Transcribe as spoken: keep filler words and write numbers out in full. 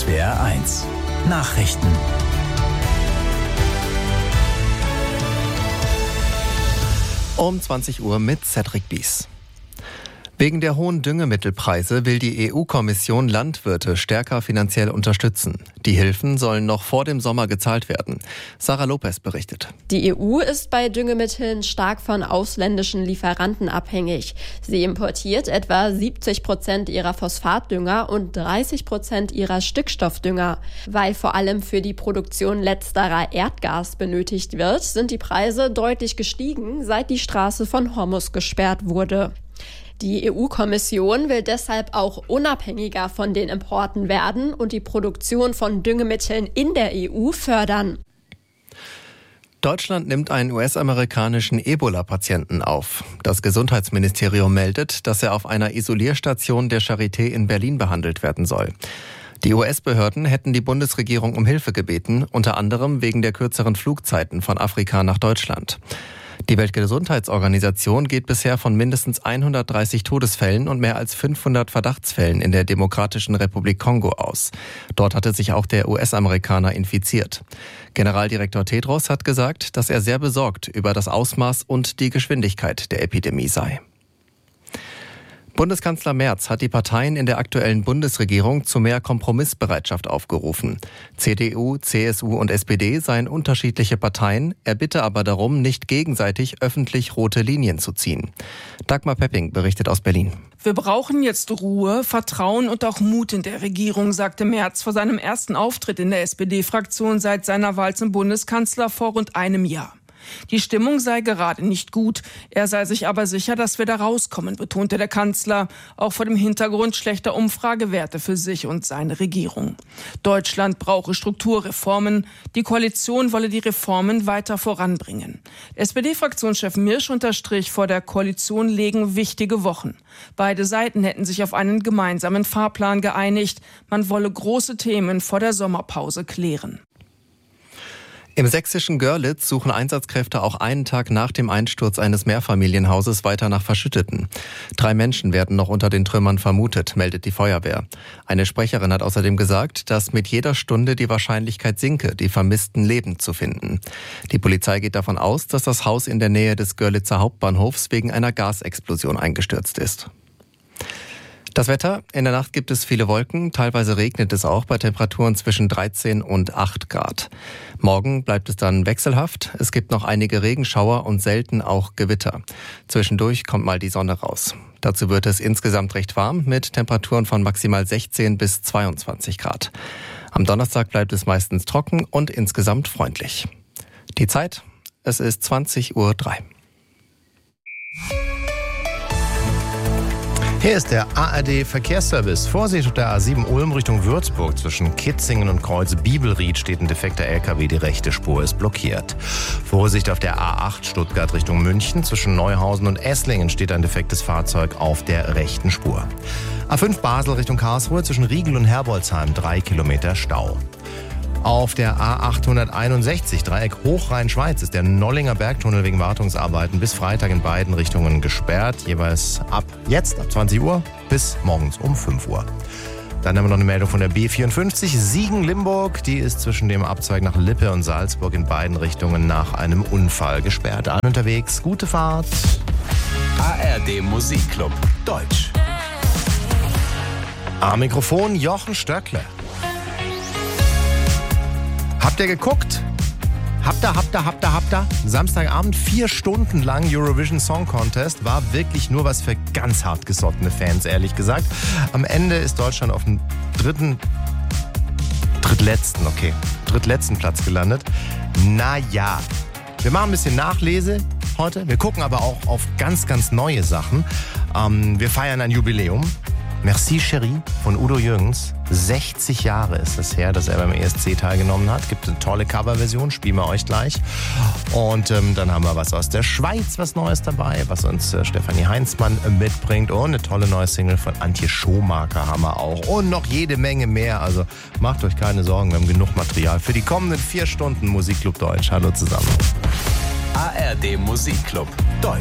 S W R eins Nachrichten. Um zwanzig Uhr mit Cedric Bies. Wegen der hohen Düngemittelpreise will die E U-Kommission Landwirte stärker finanziell unterstützen. Die Hilfen sollen noch vor dem Sommer gezahlt werden. Sarah Lopez berichtet. Die E U ist bei Düngemitteln stark von ausländischen Lieferanten abhängig. Sie importiert etwa siebzig Prozent ihrer Phosphatdünger und dreißig Prozent ihrer Stickstoffdünger. Weil vor allem für die Produktion letzterer Erdgas benötigt wird, sind die Preise deutlich gestiegen, seit die Straße von Hormuz gesperrt wurde. Die E U-Kommission will deshalb auch unabhängiger von den Importen werden und die Produktion von Düngemitteln in der E U fördern. Deutschland nimmt einen U S-amerikanischen Ebola-Patienten auf. Das Gesundheitsministerium meldet, dass er auf einer Isolierstation der Charité in Berlin behandelt werden soll. Die U S-Behörden hätten die Bundesregierung um Hilfe gebeten, unter anderem wegen der kürzeren Flugzeiten von Afrika nach Deutschland. Die Weltgesundheitsorganisation geht bisher von mindestens hundertdreißig Todesfällen und mehr als fünfhundert Verdachtsfällen in der Demokratischen Republik Kongo aus. Dort hatte sich auch der U S-Amerikaner infiziert. Generaldirektor Tedros hat gesagt, dass er sehr besorgt über das Ausmaß und die Geschwindigkeit der Epidemie sei. Bundeskanzler Merz hat die Parteien in der aktuellen Bundesregierung zu mehr Kompromissbereitschaft aufgerufen. C D U, C S U und S P D seien unterschiedliche Parteien, er bitte aber darum, nicht gegenseitig öffentlich rote Linien zu ziehen. Dagmar Pepping berichtet aus Berlin. Wir brauchen jetzt Ruhe, Vertrauen und auch Mut in der Regierung, sagte Merz vor seinem ersten Auftritt in der S P D-Fraktion seit seiner Wahl zum Bundeskanzler vor rund einem Jahr. Die Stimmung sei gerade nicht gut. Er sei sich aber sicher, dass wir da rauskommen, betonte der Kanzler, auch vor dem Hintergrund schlechter Umfragewerte für sich und seine Regierung. Deutschland brauche Strukturreformen. Die Koalition wolle die Reformen weiter voranbringen. S P D-Fraktionschef Mirsch unterstrich, vor der Koalition legen wichtige Wochen. Beide Seiten hätten sich auf einen gemeinsamen Fahrplan geeinigt. Man wolle große Themen vor der Sommerpause klären. Im sächsischen Görlitz suchen Einsatzkräfte auch einen Tag nach dem Einsturz eines Mehrfamilienhauses weiter nach Verschütteten. Drei Menschen werden noch unter den Trümmern vermutet, meldet die Feuerwehr. Eine Sprecherin hat außerdem gesagt, dass mit jeder Stunde die Wahrscheinlichkeit sinke, die Vermissten lebend zu finden. Die Polizei geht davon aus, dass das Haus in der Nähe des Görlitzer Hauptbahnhofs wegen einer Gasexplosion eingestürzt ist. Das Wetter: In der Nacht gibt es viele Wolken, teilweise regnet es auch bei Temperaturen zwischen dreizehn und acht Grad. Morgen bleibt es dann wechselhaft, es gibt noch einige Regenschauer und selten auch Gewitter. Zwischendurch kommt mal die Sonne raus. Dazu wird es insgesamt recht warm mit Temperaturen von maximal sechzehn bis zweiundzwanzig Grad. Am Donnerstag bleibt es meistens trocken und insgesamt freundlich. Die Zeit: Es ist zwanzig Uhr drei. Hier ist der A R D-Verkehrsservice. Vorsicht auf der A sieben Ulm Richtung Würzburg. Zwischen Kitzingen und Kreuz Bibelried steht ein defekter L K W. Die rechte Spur ist blockiert. Vorsicht auf der A acht Stuttgart Richtung München. Zwischen Neuhausen und Esslingen steht ein defektes Fahrzeug auf der rechten Spur. A fünf Basel Richtung Karlsruhe. Zwischen Riegel und Herbolzheim drei Kilometer Stau. Auf der A achthunderteinundsechzig Dreieck Hochrhein-Schweiz ist der Nollinger Bergtunnel wegen Wartungsarbeiten bis Freitag in beiden Richtungen gesperrt. Jeweils ab jetzt, ab zwanzig Uhr bis morgens um fünf Uhr. Dann haben wir noch eine Meldung von der B vierundfünfzig Siegen-Limburg. Die ist zwischen dem Abzweig nach Lippe und Salzburg in beiden Richtungen nach einem Unfall gesperrt. Alle unterwegs, gute Fahrt. A R D Musikclub Deutsch. Am Mikrofon Jochen Stöckle. Habt ihr geguckt? Habt ihr, habt ihr, habt ihr, habt ihr? Samstagabend vier Stunden lang Eurovision Song Contest war wirklich nur was für ganz hartgesottene Fans, ehrlich gesagt. Am Ende ist Deutschland auf dem dritten, drittletzten, okay, drittletzten Platz gelandet. Naja, wir machen ein bisschen Nachlese heute. Wir gucken aber auch auf ganz, ganz neue Sachen. Ähm, wir feiern ein Jubiläum. Merci Chérie von Udo Jürgens. sechzig Jahre ist es her, dass er beim E S C teilgenommen hat. Gibt eine tolle Coverversion, spielen wir euch gleich. Und ähm, dann haben wir was aus der Schweiz, was Neues dabei, was uns äh, Stefanie Heinzmann äh, mitbringt. Und eine tolle neue Single von Antje Schomaker haben wir auch. Und noch jede Menge mehr. Also macht euch keine Sorgen, wir haben genug Material für die kommenden vier Stunden Musikclub Deutsch. Hallo zusammen. A R D Musikclub Deutsch.